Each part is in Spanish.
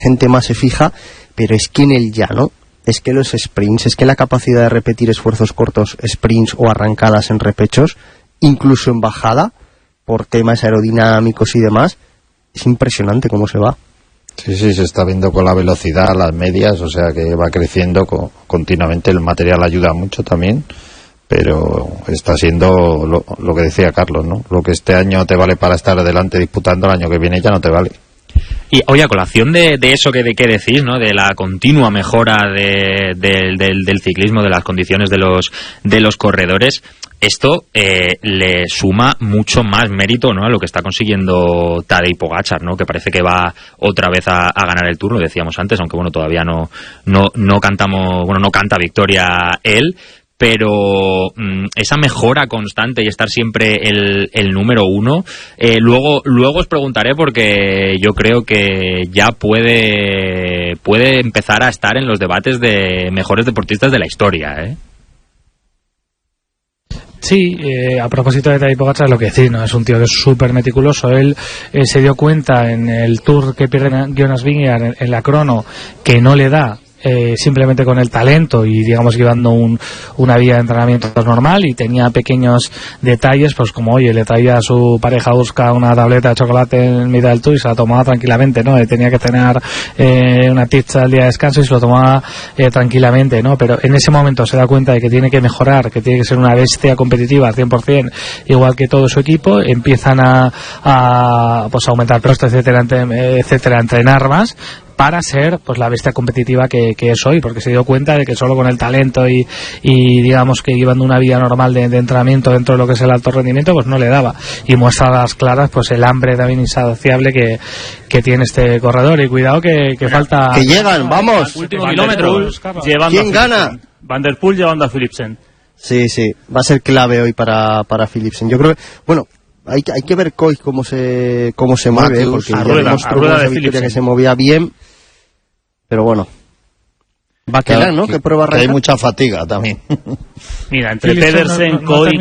gente más se fija, pero es que en el llano, es que los sprints, es que la capacidad de repetir esfuerzos cortos, sprints o arrancadas en repechos, incluso en bajada, por temas aerodinámicos y demás, es impresionante cómo se va. Sí, se está viendo con la velocidad, las medias, o sea que va creciendo continuamente. El material ayuda mucho también, pero está siendo lo que decía Carlos, ¿no? Lo que este año te vale para estar adelante disputando, el año que viene ya no te vale. Y oye, a colación de eso que decís, ¿no? De la continua mejora del ciclismo, de las condiciones de los corredores, esto le suma mucho más mérito, ¿no? A lo que está consiguiendo Tadej Pogačar, ¿no? Que parece que va otra vez a ganar el Tour, lo decíamos antes, aunque bueno, todavía no canta victoria él. Pero esa mejora constante y estar siempre el número uno, luego os preguntaré, porque yo creo que ya puede empezar a estar en los debates de mejores deportistas de la historia, ¿eh? Sí, a propósito de Tadej Pogačar, lo que decir, ¿no? Es un tío que es súper meticuloso. Él se dio cuenta en el Tour que pierde Jonas Vingegaard en la crono que no le da simplemente con el talento y digamos llevando una vida de entrenamiento normal, y tenía pequeños detalles, pues como oye, le traía a su pareja Urska una tableta de chocolate en mitad del Tour y se la tomaba tranquilamente, ¿no? Tenía que cenar una pizza al día de descanso y se lo tomaba tranquilamente, ¿no? Pero en ese momento se da cuenta de que tiene que mejorar, que tiene que ser una bestia competitiva al 100%, igual que todo su equipo. Empiezan a aumentar presto, etcétera, a entrenar más para ser pues la bestia competitiva que es hoy, porque se dio cuenta de que solo con el talento y digamos que llevando una vida normal de entrenamiento dentro de lo que es el alto rendimiento, pues no le daba, y muestra a las claras pues el hambre también insaciable que tiene este corredor. Y cuidado que falta, que llegan, vamos, último kilómetro, ¿quién gana? Van der Poel llevando a Philipsen. Sí, va a ser clave hoy para Philipsen. Yo creo que, bueno, hay que ver Koch cómo se mueve, porque ya demostró con esa victoria que se movía bien. Pero bueno, va a quedar, ¿no? Que prueba hay mucha fatiga también. Mira, entre Pedersen, Koch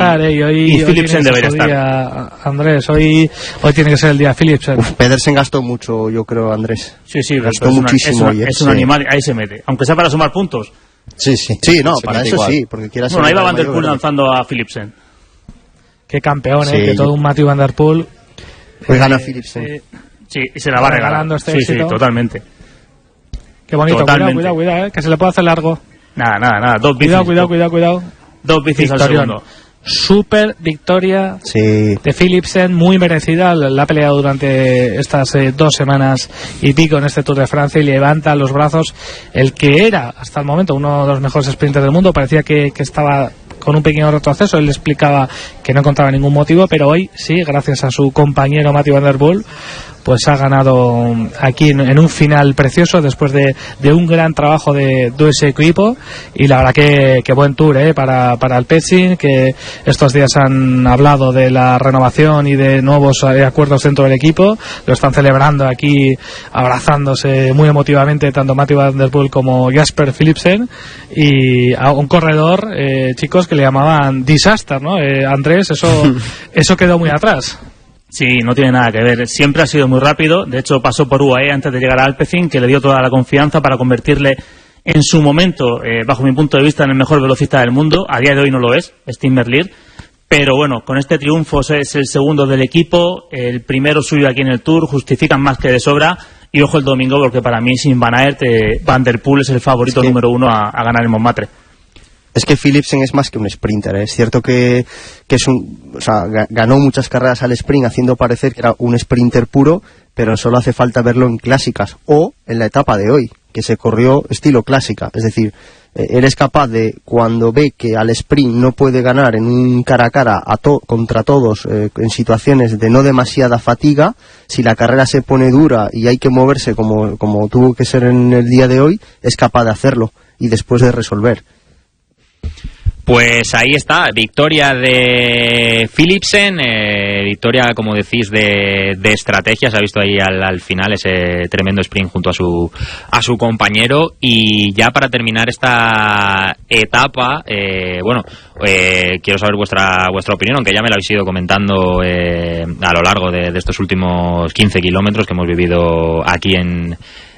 y Philipsen debería estar. Andrés, hoy tiene que ser el día de Philipsen. Pedersen gastó mucho, yo creo, Andrés. Sí, gastó muchísimo. Es un animal, ahí se mete. Aunque sea para sumar puntos. Sí, no, para eso igual. Sí. Porque bueno, ahí va Van der Poel lanzando a Philipsen. Qué campeón, que todo un Mathieu Van der Poel. Pues gana Philipsen. Sí, y se la va regalando este éxito. Sí, totalmente. Qué bonito, cuidado, que se le puede hacer largo. Nada, dos bicis. Cuidado. Dos bicis al segundo. Super victoria de Philipsen, muy merecida. La ha peleado durante estas 2 semanas y pico en este Tour de Francia, y levanta los brazos el que era hasta el momento uno de los mejores sprinters del mundo. Parecía que estaba con un pequeño retroceso. Él le explicaba que no encontraba ningún motivo, pero hoy sí, gracias a su compañero Mathieu Van der Poel, pues ha ganado aquí en un final precioso después de un gran trabajo de ese equipo. Y la verdad que buen Tour para el Alpecin, que estos días han hablado de la renovación y de nuevos acuerdos dentro del equipo. Lo están celebrando aquí, abrazándose muy emotivamente tanto Mathieu Van der Poel como Jasper Philipsen, y a un corredor, chicos, que le llamaban Disaster, ¿no? Andrés, eso quedó muy atrás. Sí, no tiene nada que ver. Siempre ha sido muy rápido. De hecho, pasó por UAE antes de llegar a Alpecin, que le dio toda la confianza para convertirle en su momento, bajo mi punto de vista, en el mejor velocista del mundo. A día de hoy no lo es, Tim Merlier. Pero bueno, con este triunfo es el segundo del equipo, el primero suyo aquí en el Tour, justifican más que de sobra. Y ojo el domingo, porque para mí, sin Van Aert, Van der Poel es el favorito número 1 a ganar el Montmartre. Es que Philipsen es más que un sprinter, ¿eh? Es cierto que es ganó muchas carreras al sprint, haciendo parecer que era un sprinter puro, pero solo hace falta verlo en clásicas o en la etapa de hoy, que se corrió estilo clásica. Es decir, él es capaz de, cuando ve que al sprint no puede ganar en un cara a cara contra todos, en situaciones de no demasiada fatiga, si la carrera se pone dura y hay que moverse como tuvo que ser en el día de hoy, es capaz de hacerlo y después de resolver. Pues ahí está, victoria de Philipsen, victoria, como decís, de estrategia. Se ha visto ahí al final ese tremendo sprint junto a su compañero. Y ya para terminar esta etapa, quiero saber vuestra opinión, aunque ya me lo habéis ido comentando a lo largo de estos últimos 15 kilómetros que hemos vivido aquí en